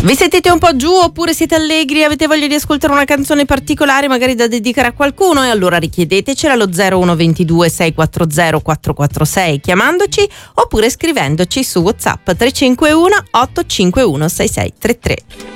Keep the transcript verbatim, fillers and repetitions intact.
Vi sentite un po' giù oppure siete allegri, avete voglia di ascoltare una canzone particolare magari da dedicare a qualcuno, e allora richiedetecela allo zero uno ventidue sei quattro zero quattro quattro sei chiamandoci oppure scrivendoci su WhatsApp tre cinque uno otto cinque uno sei sei tre tre.